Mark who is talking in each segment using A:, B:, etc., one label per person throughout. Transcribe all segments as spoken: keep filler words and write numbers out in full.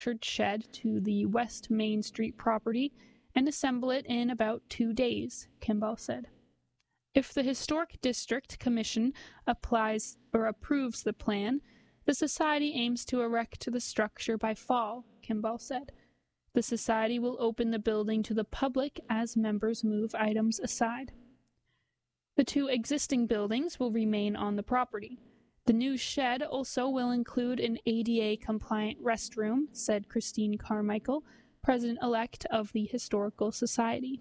A: shed to the West Main Street property and assemble it in about two days, Kimball said. If the Historic District Commission applies or approves the plan, the Society aims to erect the structure by fall, Kimball said. The Society will open the building to the public as members move items aside. The two existing buildings will remain on the property. The new shed also will include an A D A-compliant restroom, said Christine Carmichael, president-elect of the Historical Society.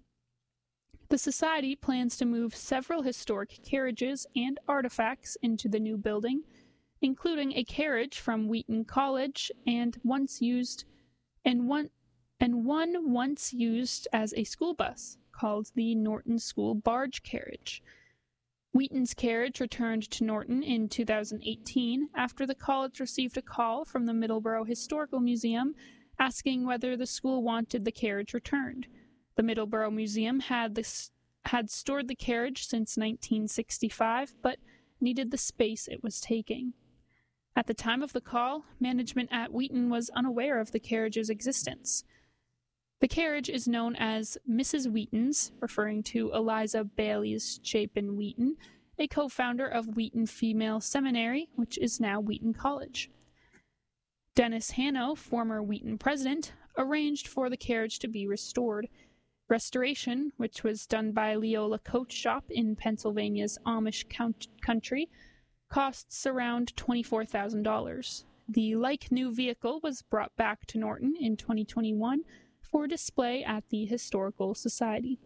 A: The Society plans to move several historic carriages and artifacts into the new building, including a carriage from Wheaton College and once used and one and one once used as a school bus called the Norton School Barge Carriage. Wheaton's carriage returned to Norton in two thousand eighteen after the college received a call from the Middleborough Historical Museum asking whether the school wanted the carriage returned. The Middleborough Museum had, this, had stored the carriage since nineteen sixty-five, but needed the space it was taking. At the time of the call, management at Wheaton was unaware of the carriage's existence. The carriage is known as Missus Wheaton's, referring to Eliza Bailey's Chapin Wheaton, a co-founder of Wheaton Female Seminary, which is now Wheaton College. Dennis Hanno, former Wheaton president, arranged for the carriage to be restored. Restoration, which was done by Leola Coach Shop in Pennsylvania's Amish country, costs around twenty-four thousand dollars. The like-new vehicle was brought back to Norton in twenty twenty-one for display at the Historical Society.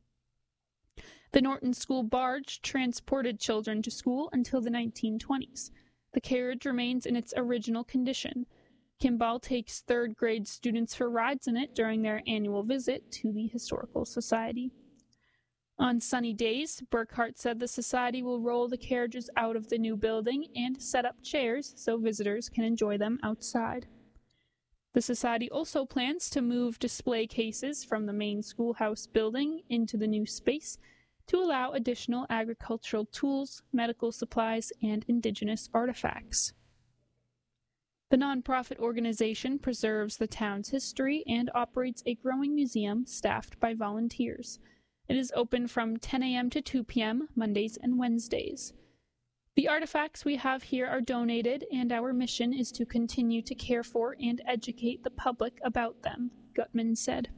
A: The Norton School Barge transported children to school until the nineteen twenties. The carriage remains in its original condition. Kimball takes third-grade students for rides in it during their annual visit to the Historical Society. On sunny days, Burkhart said the Society will roll the carriages out of the new building and set up chairs so visitors can enjoy them outside. The Society also plans to move display cases from the main schoolhouse building into the new space to allow additional agricultural tools, medical supplies, and indigenous artifacts. The nonprofit organization preserves the town's history and operates a growing museum staffed by volunteers. It is open from ten a.m. to two p.m. Mondays and Wednesdays. The artifacts we have here are donated, and our mission is to continue to care for and educate the public about them, Gutman said.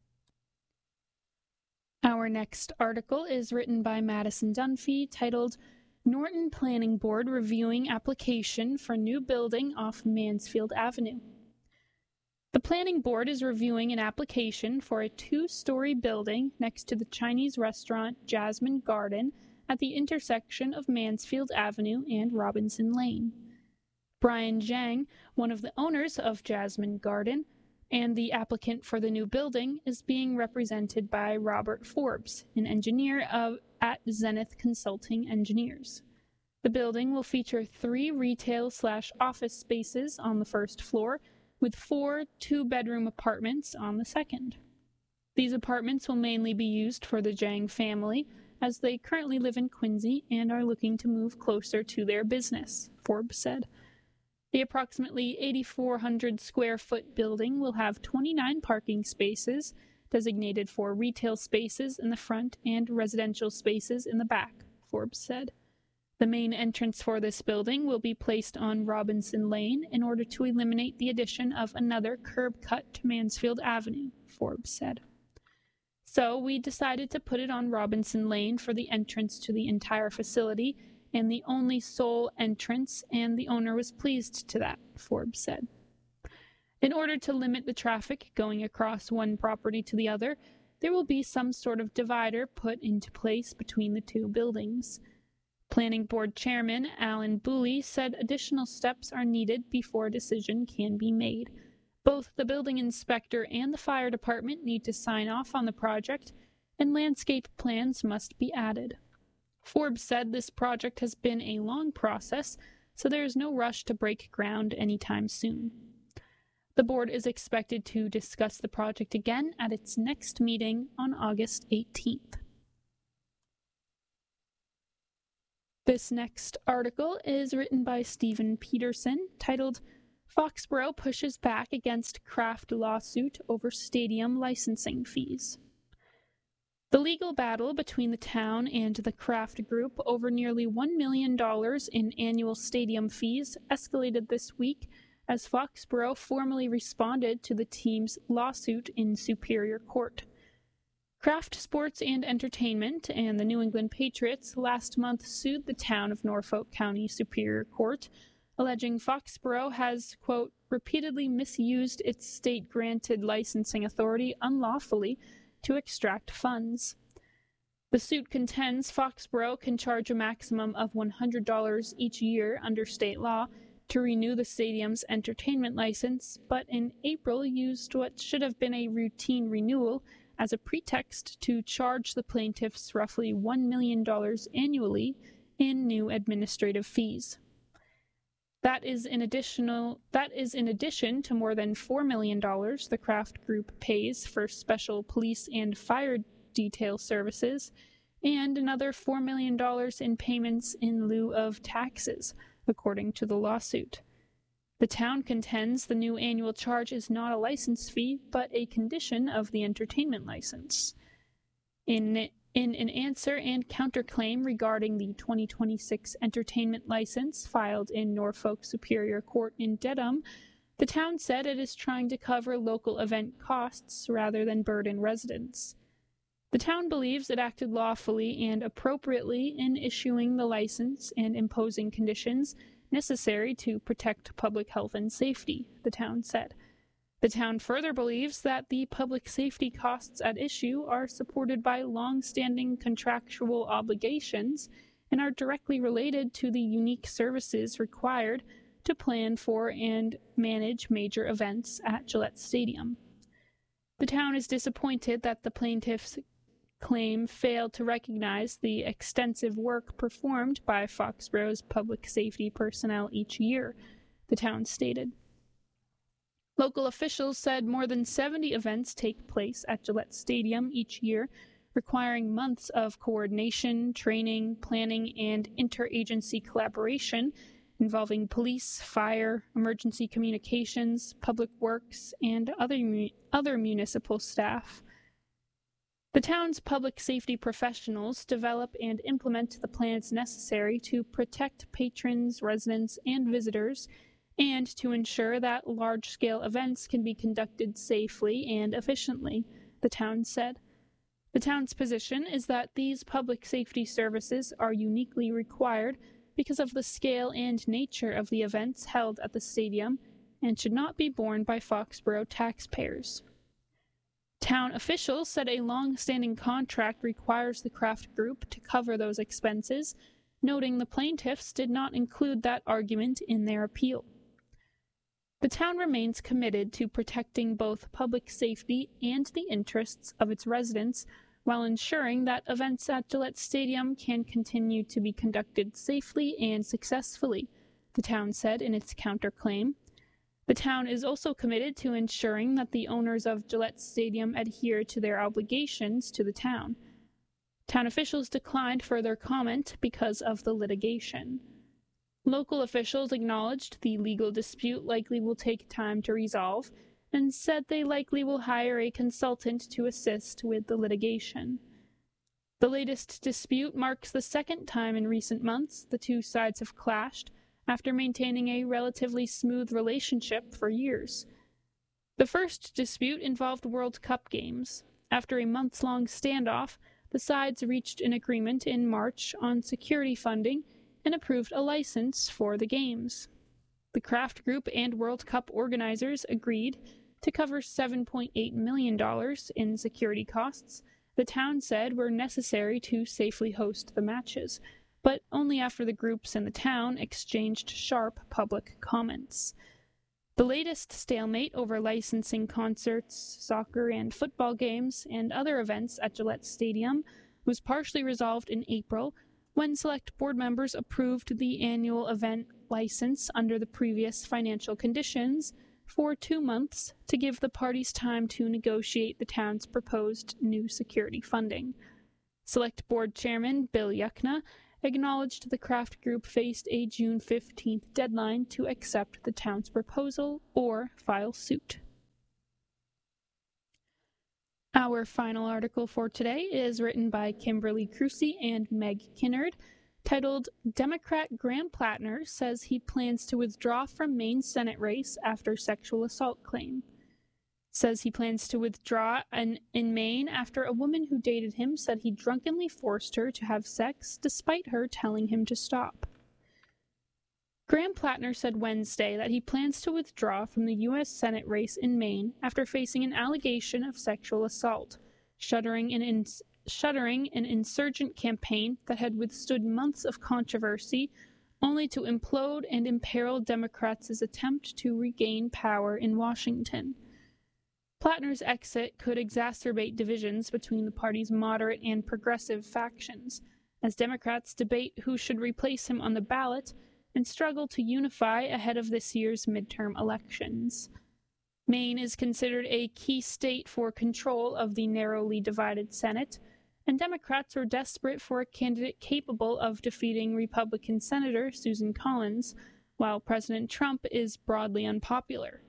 A: Our next article is written by Madison Dunphy, titled Norton Planning Board Reviewing Application for New Building Off Mansfield Avenue. The Planning Board is reviewing an application for a two-story building next to the Chinese restaurant Jasmine Garden at the intersection of Mansfield Avenue and Robinson Lane. Brian Zhang, one of the owners of Jasmine Garden, and the applicant for the new building, is being represented by Robert Forbes, an engineer of, at Zenith Consulting Engineers. The building will feature three retail-slash-office spaces on the first floor, with four two-bedroom apartments on the second. These apartments will mainly be used for the Zhang family, as they currently live in Quincy and are looking to move closer to their business, Forbes said. The approximately eighty-four hundred square foot building will have twenty-nine parking spaces, designated for retail spaces in the front and residential spaces in the back, Forbes said. The main entrance for this building will be placed on Robinson Lane in order to eliminate the addition of another curb cut to Mansfield Avenue, Forbes said. So we decided to put it on Robinson Lane for the entrance to the entire facility, and the only sole entrance, and the owner was pleased to that, Forbes said. In order to limit the traffic going across one property to the other, there will be some sort of divider put into place between the two buildings. Planning Board Chairman Alan Booley said additional steps are needed before a decision can be made. Both the building inspector and the fire department need to sign off on the project, and landscape plans must be added. Forbes said this project has been a long process, so there is no rush to break ground anytime soon. The board is expected to discuss the project again at its next meeting on August eighteenth. This next article is written by Stephen Peterson, titled Foxborough pushes back against Kraft lawsuit over stadium licensing fees. The legal battle between the town and the Kraft Group over nearly one million dollars in annual stadium fees escalated this week as Foxborough formally responded to the team's lawsuit in Superior Court. Kraft Sports and Entertainment and the New England Patriots last month sued the town of Norfolk County Superior Court, alleging Foxborough has, quote, repeatedly misused its state-granted licensing authority unlawfully to extract funds. The suit contends Foxborough can charge a maximum of one hundred dollars each year under state law to renew the stadium's entertainment license, but in April used what should have been a routine renewal as a pretext to charge the plaintiffs roughly one million dollars annually in new administrative fees. That is in additional that is in addition to more than four million dollars the Kraft Group pays for special police and fire detail services, and another four million dollars in payments in lieu of taxes, according to the lawsuit. The town contends the new annual charge is not a license fee, but a condition of the entertainment license. In In an answer and counterclaim regarding the twenty twenty-six entertainment license filed in Norfolk Superior Court in Dedham, the town said it is trying to cover local event costs rather than burden residents. The town believes it acted lawfully and appropriately in issuing the license and imposing conditions necessary to protect public health and safety, the town said. The town further believes that the public safety costs at issue are supported by long-standing contractual obligations and are directly related to the unique services required to plan for and manage major events at Gillette Stadium. The town is disappointed that the plaintiff's claim failed to recognize the extensive work performed by Foxborough's public safety personnel each year, the town stated. Local officials said more than seventy events take place at Gillette Stadium each year, requiring months of coordination, training, planning, and interagency collaboration involving police, fire, emergency communications, public works, and other, other municipal staff. The town's public safety professionals develop and implement the plans necessary to protect patrons, residents, and visitors, and to ensure that large-scale events can be conducted safely and efficiently, the town said. The town's position is that these public safety services are uniquely required because of the scale and nature of the events held at the stadium and should not be borne by Foxborough taxpayers. Town officials said a long-standing contract requires the Kraft Group to cover those expenses, noting the plaintiffs did not include that argument in their appeal. The town remains committed to protecting both public safety and the interests of its residents while ensuring that events at Gillette Stadium can continue to be conducted safely and successfully, the town said in its counterclaim. The town is also committed to ensuring that the owners of Gillette Stadium adhere to their obligations to the town. Town officials declined further comment because of the litigation. Local officials acknowledged the legal dispute likely will take time to resolve and said they likely will hire a consultant to assist with the litigation. The latest dispute marks the second time in recent months the two sides have clashed after maintaining a relatively smooth relationship for years. The first dispute involved World Cup games. After a months-long standoff, the sides reached an agreement in March on security funding and approved a license for the games. The Kraft Group and World Cup organizers agreed to cover seven point eight million dollars in security costs the town said were necessary to safely host the matches, but only after the groups and the town exchanged sharp public comments. The latest stalemate over licensing concerts, soccer and football games, and other events at Gillette Stadium was partially resolved in April when select board members approved the annual event license under the previous financial conditions for two months to give the parties time to negotiate the town's proposed new security funding. Select Board Chairman Bill Yuckna acknowledged the Kraft Group faced a June fifteenth deadline to accept the town's proposal or file suit. Our final article for today is written by Kimberly Crucy and Meg Kinnard, titled Democrat Graham Plattner Says He Plans to Withdraw from Maine Senate Race After Sexual Assault Claim. Says he plans to withdraw an, in Maine after a woman who dated him said he drunkenly forced her to have sex despite her telling him to stop. Graham Plattner said Wednesday that he plans to withdraw from the U S Senate race in Maine after facing an allegation of sexual assault, shuttering an, ins- shuttering an insurgent campaign that had withstood months of controversy only to implode and imperil Democrats' attempt to regain power in Washington. Plattner's exit could exacerbate divisions between the party's moderate and progressive factions, as Democrats debate who should replace him on the ballot and struggle to unify ahead of this year's midterm elections. Maine is considered a key state for control of the narrowly divided Senate, and Democrats were desperate for a candidate capable of defeating Republican Senator Susan Collins, while President Trump is broadly unpopular.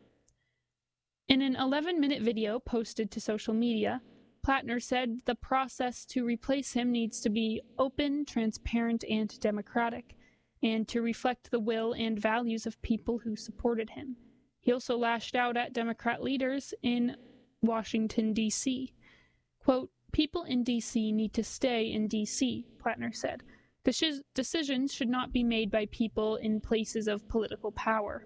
A: In an eleven-minute video posted to social media, Plattner said the process to replace him needs to be open, transparent, and democratic, and to reflect the will and values of people who supported him. He also lashed out at Democrat leaders in Washington, D C Quote, "People in D C need to stay in D C, Plattner said. Deci- decisions should not be made by people in places of political power.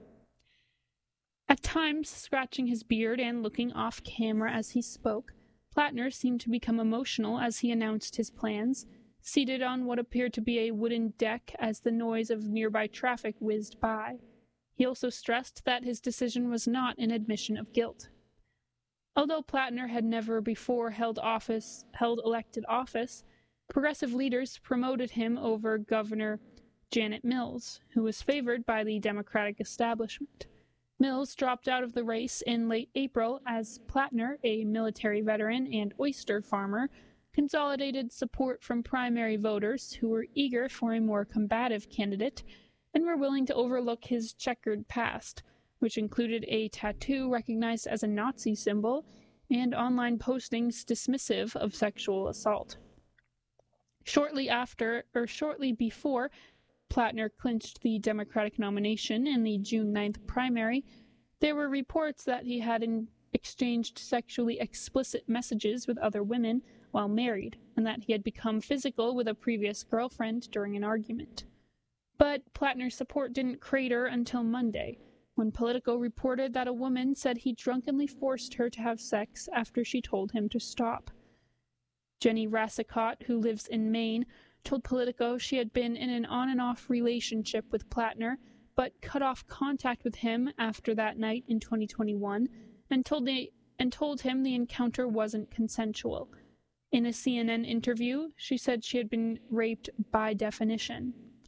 A: At times, scratching his beard and looking off camera as he spoke, Plattner seemed to become emotional as he announced his plans, seated on what appeared to be a wooden deck as the noise of nearby traffic whizzed by. He also stressed that his decision was not an admission of guilt. Although Plattner had never before held office, held elected office, progressive leaders promoted him over Governor Janet Mills, who was favored by the Democratic establishment. Mills dropped out of the race in late April as Plattner, a military veteran and oyster farmer, consolidated support from primary voters who were eager for a more combative candidate and were willing to overlook his checkered past, which included a tattoo recognized as a Nazi symbol and online postings dismissive of sexual assault. Shortly after, or shortly before, Plattner clinched the Democratic nomination in the June ninth primary, there were reports that he had in- exchanged sexually explicit messages with other women while married, and that he had become physical with a previous girlfriend during an argument. But Plattner's support didn't crater until Monday, when Politico reported that a woman said he drunkenly forced her to have sex after she told him to stop. Jenny Rassicott, who lives in Maine, told Politico she had been in an on-and-off relationship with Plattner, but cut off contact with him after that night in twenty twenty-one, and told, the, and told him the encounter wasn't consensual. In a C N N interview, she said she had been raped by definition.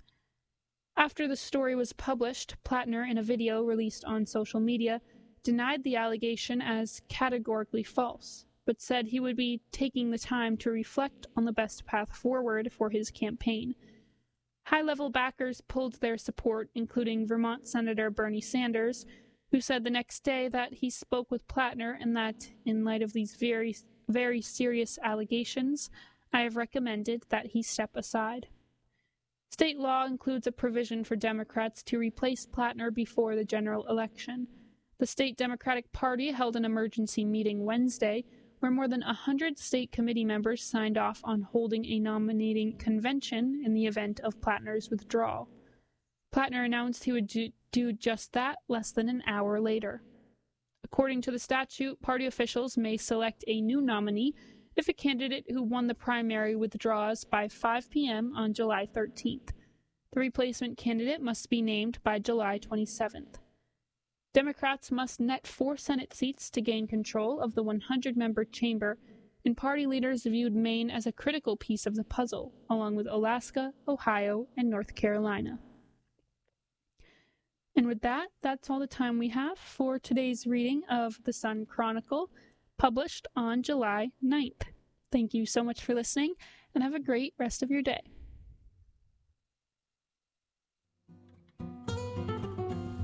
A: After the story was published, Plattner, in a video released on social media, denied the allegation as categorically false, but said he would be taking the time to reflect on the best path forward for his campaign. High-level backers pulled their support, including Vermont Senator Bernie Sanders, who said the next day that he spoke with Plattner and that, in light of these very, very serious allegations, I have recommended that he step aside. State law includes a provision for Democrats to replace Plattner before the general election. The state Democratic Party held an emergency meeting Wednesday where more than one hundred state committee members signed off on holding a nominating convention in the event of Plattner's withdrawal. Plattner announced he would do, do just that less than an hour later. According to the statute, party officials may select a new nominee if a candidate who won the primary withdraws by five p.m. on July thirteenth. The replacement candidate must be named by July twenty-seventh. Democrats must net four Senate seats to gain control of the one hundred member chamber, and party leaders viewed Maine as a critical piece of the puzzle, along with Alaska, Ohio, and North Carolina. And with that, that's all the time we have for today's reading of the Sun Chronicle, published on July ninth. Thank you so much for listening, and have a great rest of your day.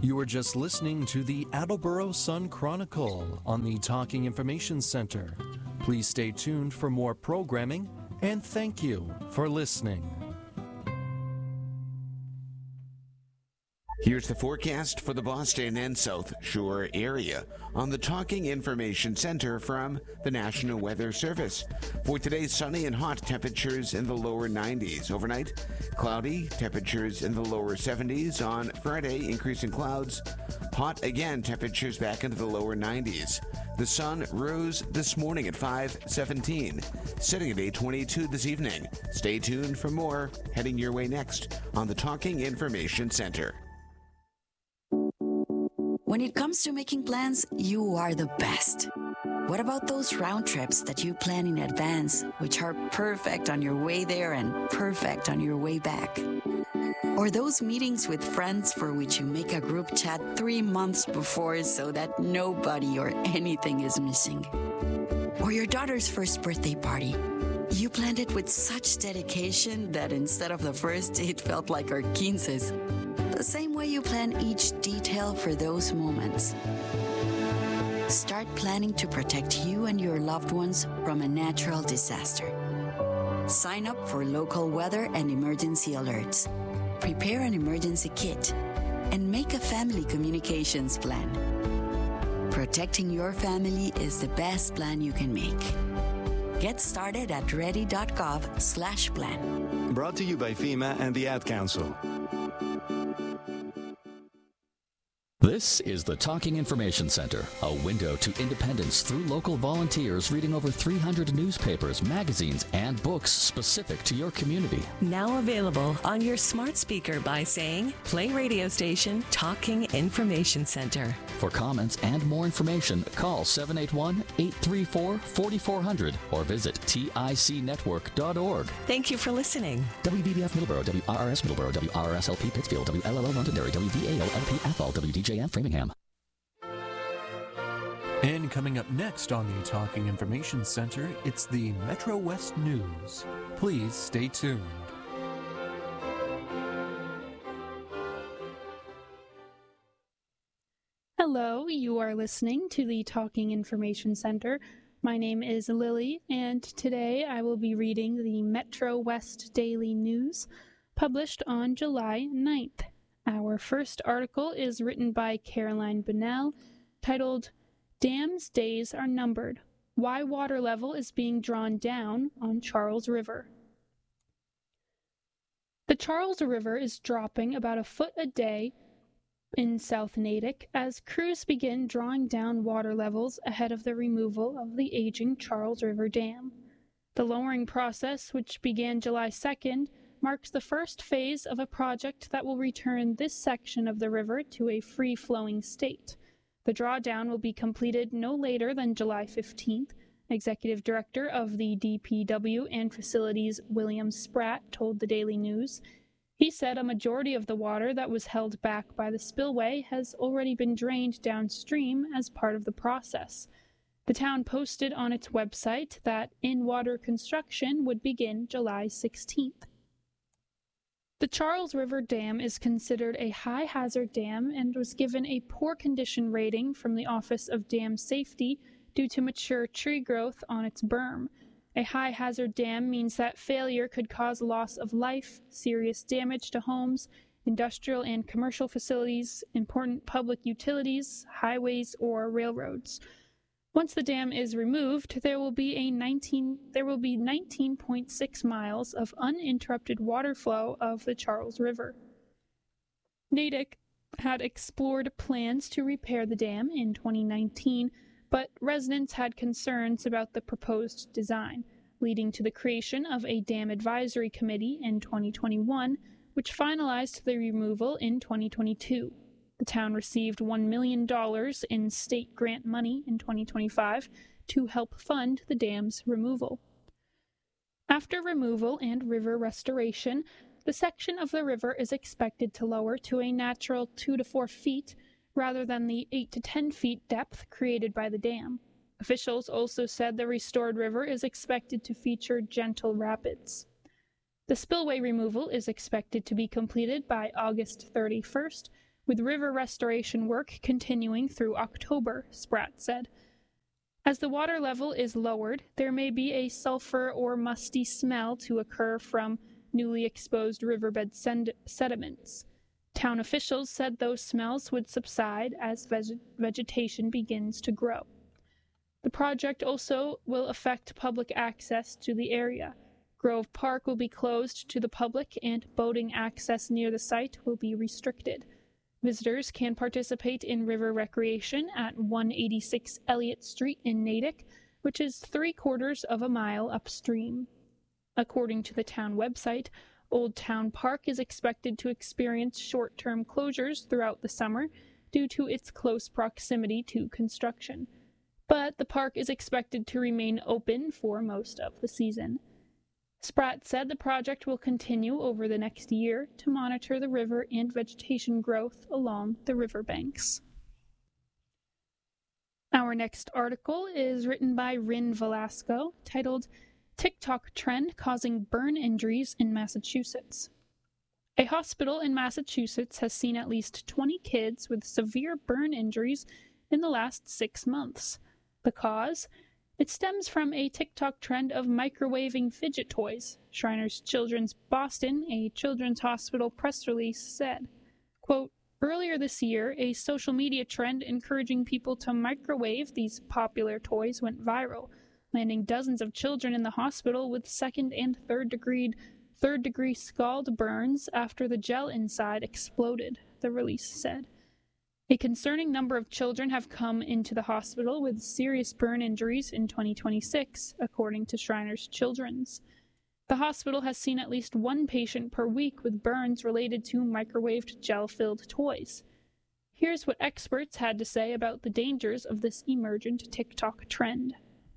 B: You were just listening to the Attleboro Sun Chronicle on the Talking Information Center. Please stay tuned for more programming, and thank you for listening.
C: Here's the forecast for the Boston and South Shore area on the Talking Information Center from the National Weather Service. For today, sunny and hot, temperatures in the lower nineties. Overnight, cloudy, temperatures in the lower seventies. On Friday, increasing clouds. Hot again, temperatures back into the lower nineties. The sun rose this morning at five seventeen, setting at eight twenty-two this evening. Stay tuned for more heading your way next on the Talking Information Center.
D: When it comes to making plans, you are the best. What about those round trips that you plan in advance, which are perfect on your way there and perfect on your way back? Or those meetings with friends for which you make a group chat three months before so that nobody or anything is missing? Or your daughter's first birthday party. You planned it with such dedication that instead of the first, it felt like our quinces. The same way you plan each detail for those moments. Start planning to protect you and your loved ones from a natural disaster. Sign up for local weather and emergency alerts. Prepare an emergency kit and make a family communications plan. Protecting your family is the best plan you can make. Get started at ready.gov slash plan.
E: Brought to you by FEMA and the Ad Council.
F: This is the Talking Information Center, a window to independence through local volunteers reading over three hundred newspapers, magazines, and books specific to your community.
G: Now available on your smart speaker by saying, play radio station Talking Information Center.
F: For comments and more information, call seven eight one, eight three four, four four zero zero or visit tic network dot org.
G: Thank you for listening.
F: W B B F Middleborough, W R R S Middleborough, W R R S L P Pittsfield, W L L O Londonderry, W V A O L P Athol, W D J M Framingham.
B: And coming up next on the Talking Information Center, it's the Metro West News. Please stay tuned.
A: Hello, you are listening to the Talking Information Center. My name is Lily, and today I will be reading the Metro West Daily News, published on July ninth. Our first article is written by Caroline Bunnell, titled, Dams' Days Are Numbered, Why Water Level is Being Drawn Down on Charles River. The Charles River is dropping about a foot a day in South Natick as crews begin drawing down water levels ahead of the removal of the aging Charles River Dam. The lowering process, which began July second, marks the first phase of a project that will return this section of the river to a free-flowing state. The drawdown will be completed no later than July fifteenth, Executive Director of the D P W and Facilities William Spratt told the Daily News. He said a majority of the water that was held back by the spillway has already been drained downstream as part of the process. The town posted on its website that in-water construction would begin July sixteenth. The Charles River Dam is considered a high-hazard dam and was given a poor condition rating from the Office of Dam Safety due to mature tree growth on its berm. A high-hazard dam means that failure could cause loss of life, serious damage to homes, industrial and commercial facilities, important public utilities, highways, or railroads. Once the dam is removed, there will be a nineteen there will be nineteen point six miles of uninterrupted water flow of the Charles River. Natick had explored plans to repair the dam in twenty nineteen, but residents had concerns about the proposed design, leading to the creation of a dam advisory committee in twenty twenty-one, which finalized the removal in twenty twenty-two. The town received one million dollars in state grant money in twenty twenty-five to help fund the dam's removal. After removal and river restoration, the section of the river is expected to lower to a natural two to four feet rather than the eight to ten feet depth created by the dam. Officials also said the restored river is expected to feature gentle rapids. The spillway removal is expected to be completed by August thirty-first, with river restoration work continuing through October, Spratt said. As the water level is lowered, there may be a sulfur or musty smell to occur from newly exposed riverbed sed- sediments. Town officials said those smells would subside as veg- vegetation begins to grow. The project also will affect public access to the area. Grove Park will be closed to the public and boating access near the site will be restricted. Visitors can participate in river recreation at one eighty-six Elliott Street in Natick, which is three quarters of a mile upstream. According to the town website, Old Town Park is expected to experience short-term closures throughout the summer due to its close proximity to construction. But the park is expected to remain open for most of the season. Spratt said the project will continue over the next year to monitor the river and vegetation growth along the riverbanks. Our next article is written by Rin Velasco, titled TikTok Trend Causing Burn Injuries in Massachusetts. A hospital in Massachusetts has seen at least twenty kids with severe burn injuries in the last six months. The cause? It stems from a TikTok trend of microwaving fidget toys, Shriners Children's Boston, a children's hospital press release said. Quote, earlier this year, a social media trend encouraging people to microwave these popular toys went viral, landing dozens of children in the hospital with second and third degree third degree scald burns after the gel inside exploded, the release said. A concerning number of children have come into the hospital with serious burn injuries in twenty twenty-six, according to Shriners Children's. The hospital has seen at least one patient per week with burns related to microwaved gel-filled toys. Here's what experts had to say about the dangers of this emergent TikTok trend.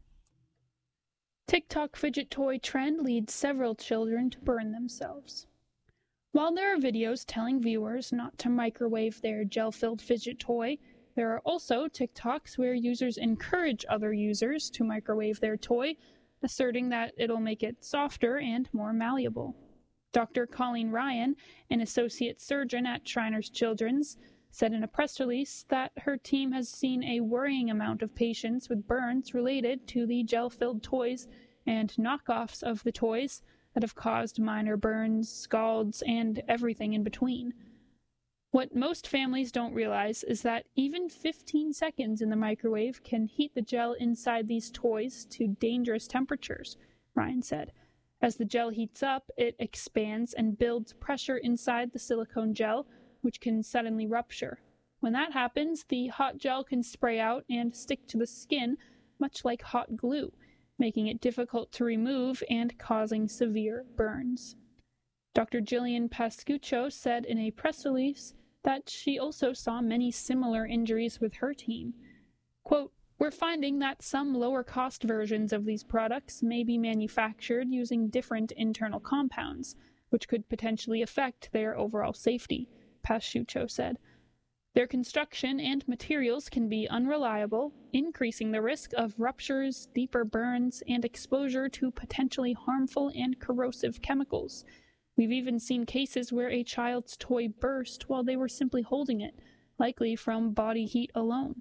A: TikTok fidget toy trend leads several children to burn themselves. While there are videos telling viewers not to microwave their gel-filled fidget toy, there are also TikToks where users encourage other users to microwave their toy, asserting that it'll make it softer and more malleable. Doctor Colleen Ryan, an associate surgeon at Shriners Children's, said in a press release that her team has seen a worrying amount of patients with burns related to the gel-filled toys and knockoffs of the toys that have caused minor burns, scalds, and everything in between. What most families don't realize is that even fifteen seconds in the microwave can heat the gel inside these toys to dangerous temperatures, Ryan said. As the gel heats up, it expands and builds pressure inside the silicone gel, which can suddenly rupture. When that happens, the hot gel can spray out and stick to the skin, much like hot glue, making it difficult to remove and causing severe burns. Doctor Jillian Pascuccio said in a press release that she also saw many similar injuries with her team. Quote, we're finding that some lower-cost versions of these products may be manufactured using different internal compounds, which could potentially affect their overall safety, Pascuccio said. Their construction and materials can be unreliable, increasing the risk of ruptures, deeper burns, and exposure to potentially harmful and corrosive chemicals. We've even seen cases where a child's toy burst while they were simply holding it, likely from body heat alone.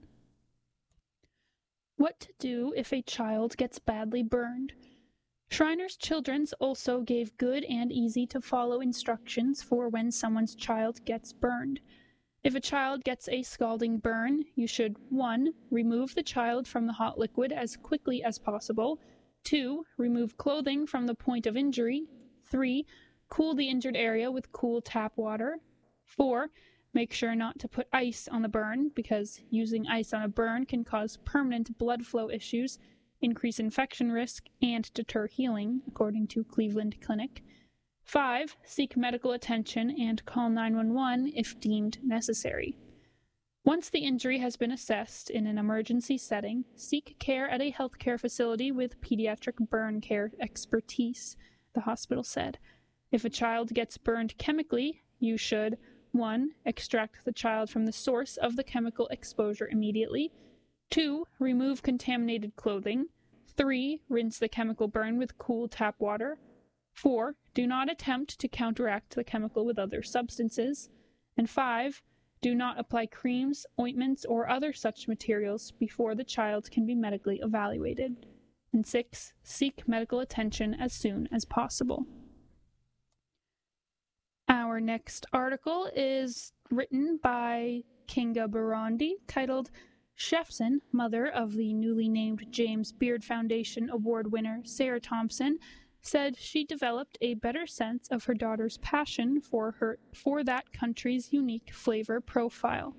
A: What to do if a child gets badly burned? Shriners Children's also gave good and easy-to-follow instructions for when someone's child gets burned. If a child gets a scalding burn, you should one Remove the child from the hot liquid as quickly as possible, two Remove clothing from the point of injury, three Cool the injured area with cool tap water, four Make sure not to put ice on the burn, because using ice on a burn can cause permanent blood flow issues, increase infection risk, and deter healing, according to Cleveland Clinic. five Seek medical attention and call nine one one if deemed necessary. Once the injury has been assessed in an emergency setting, seek care at a healthcare facility with pediatric burn care expertise, the hospital said. If a child gets burned chemically, you should one Extract the child from the source of the chemical exposure immediately, two Remove contaminated clothing, three Rinse the chemical burn with cool tap water, four Do not attempt to counteract the chemical with other substances, and five Do not apply creams, ointments, or other such materials before the child can be medically evaluated. And six, seek medical attention as soon as possible. Our next article is written by Kinga Burundi, titled Chefson, mother of the newly named James Beard Foundation Award winner Sarah Thompson, said she developed a better sense of her daughter's passion for her for that country's unique flavor profile.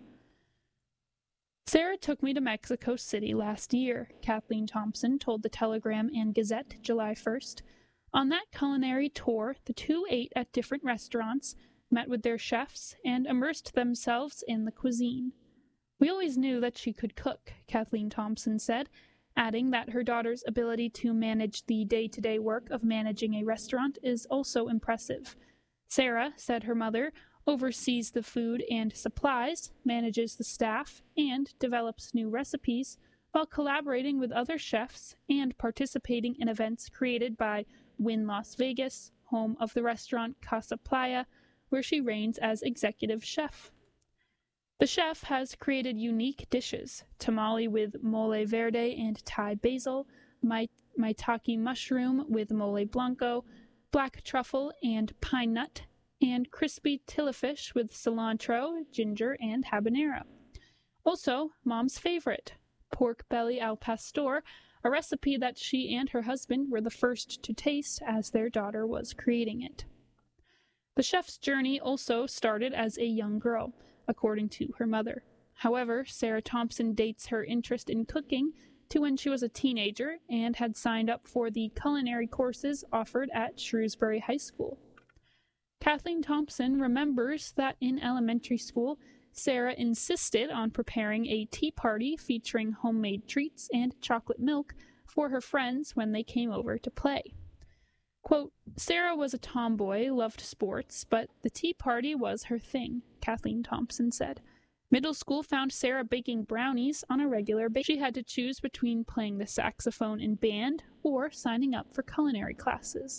A: Sarah took me to Mexico City last year, Kathleen Thompson told the Telegram and Gazette July first. On that culinary tour, the two ate at different restaurants, met with their chefs, and immersed themselves in the cuisine. We always knew that she could cook, Kathleen Thompson said, adding that her daughter's ability to manage the day-to-day work of managing a restaurant is also impressive. Sarah, said her mother, oversees the food and supplies, manages the staff, and develops new recipes, while collaborating with other chefs and participating in events created by Wynn Las Vegas, home of the restaurant Casa Playa, where she reigns as executive chef. The chef has created unique dishes, tamale with mole verde and Thai basil, mai- maitake mushroom with mole blanco, black truffle and pine nut, and crispy tillafish with cilantro, ginger, and habanero. Also, Mom's favorite, pork belly al pastor, a recipe that she and her husband were the first to taste as their daughter was creating it. The chef's journey also started as a young girl, according to her mother. However, Sarah Thompson dates her interest in cooking to when she was a teenager and had signed up for the culinary courses offered at Shrewsbury High School. Kathleen Thompson remembers that in elementary school, Sarah insisted on preparing a tea party featuring homemade treats and chocolate milk for her friends when they came over to play. Quote, Sarah was a tomboy, loved sports, but the tea party was her thing, Kathleen Thompson said. Middle school found Sarah baking brownies on a regular basis. She had to choose between playing the saxophone in band or signing up for culinary classes.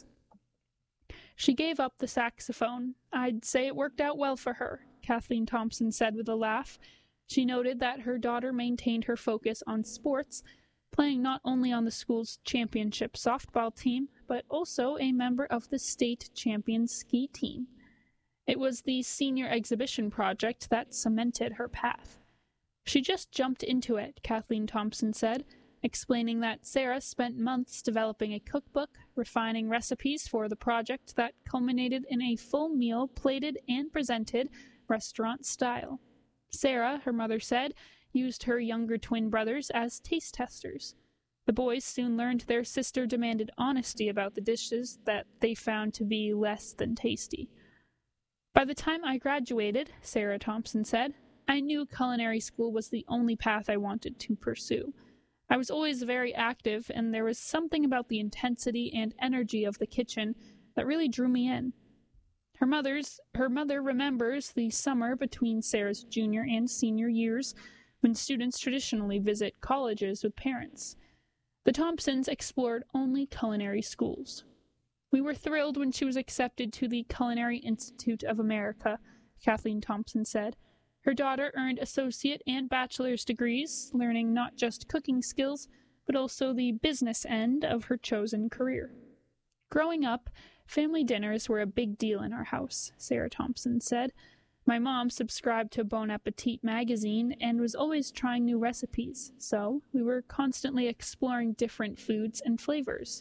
A: She gave up the saxophone. I'd say it worked out well for her, Kathleen Thompson said with a laugh. She noted that her daughter maintained her focus on sports, playing not only on the school's championship softball team, but also a member of the state champion ski team. It was the senior exhibition project that cemented her path. She just jumped into it, Kathleen Thompson said, explaining that Sarah spent months developing a cookbook, refining recipes for the project that culminated in a full meal plated and presented restaurant style. Sarah, her mother said, used her younger twin brothers as taste testers. The boys soon learned their sister demanded honesty about the dishes that they found to be less than tasty. By the time I graduated, Sarah Thompson said, I knew culinary school was the only path I wanted to pursue. I was always very active, and there was something about the intensity and energy of the kitchen that really drew me in. Her mother's, her mother remembers the summer between Sarah's junior and senior years, when students traditionally visit colleges with parents. The Thompsons explored only culinary schools. We were thrilled when she was accepted to the Culinary Institute of America, Kathleen Thompson said. Her daughter earned associate and bachelor's degrees, learning not just cooking skills, but also the business end of her chosen career. Growing up, family dinners were a big deal in our house, Sarah Thompson said. My mom subscribed to Bon Appetit magazine and was always trying new recipes, so we were constantly exploring different foods and flavors.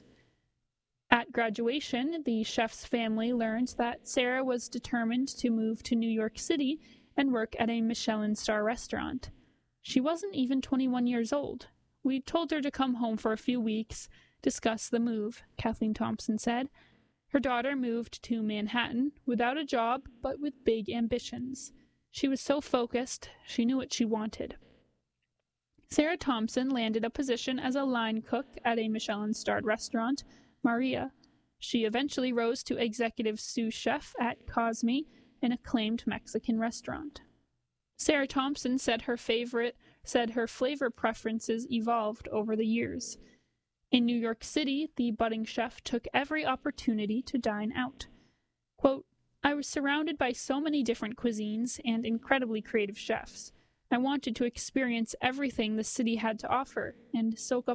A: At graduation, the chef's family learned that Sarah was determined to move to New York City and work at a Michelin star restaurant. She wasn't even twenty-one years old. We told her to come home for a few weeks, discuss the move, Kathleen Thompson said. Her daughter moved to Manhattan without a job, but with big ambitions. She was so focused, she knew what she wanted. Sarah Thompson landed a position as a line cook at a Michelin-starred restaurant, Maria. She eventually rose to executive sous chef at Cosme, an acclaimed Mexican restaurant. Sarah Thompson said her favorite said her flavor preferences evolved over the years. In New York City, the budding chef took every opportunity to dine out. Quote, I was surrounded by so many different cuisines and incredibly creative chefs. I wanted to experience everything the city had to offer and soak up